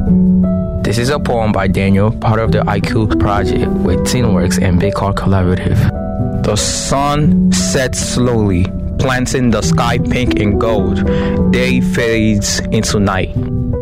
This is a poem by Daniel, part of the IQ project with TeenWorks and Big Car Collaborative. The sun sets slowly, planting the sky pink and gold. Day fades into night.